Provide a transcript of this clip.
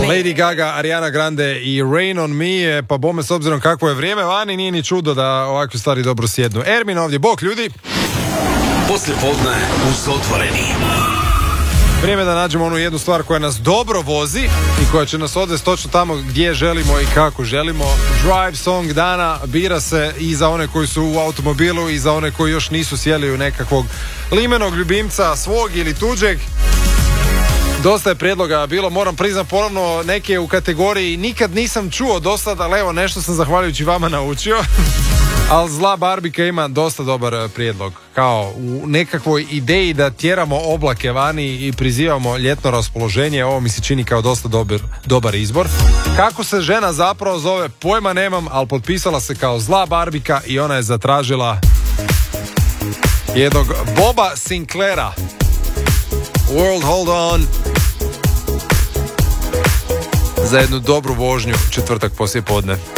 Lady Gaga, Ariana Grande i Rain on Me, pa bome s obzirom kakvo je vrijeme vani, nije ni čudo da ovakve stvari dobro sjednu. Ermin ovdje, bok ljudi. Poslije podne uz Otvoreni. Vrijeme da nađemo onu jednu stvar koja nas dobro vozi i koja će nas odvesti točno tamo gdje želimo i kako želimo. Drive song dana bira se i za one koji su u automobilu i za one koji još nisu sjeli u nekakvog limenog ljubimca svog ili tuđeg. Dosta je prijedloga bilo, moram priznat ponovno neke u kategoriji nikad nisam čuo do sada, ali evo nešto sam zahvaljujući vama naučio. Ali Zla Barbika ima dosta dobar prijedlog, kao u nekakvoj ideji da tjeramo oblake vani i prizivamo ljetno raspoloženje. Ovo mi se čini kao dosta dobar izbor. Kako se žena zapravo zove, pojma nemam, ali potpisala se kao Zla Barbika i ona je zatražila jednog Boba Sinclaira. World Hold On za jednu dobru vožnju četvrtak poslije podne.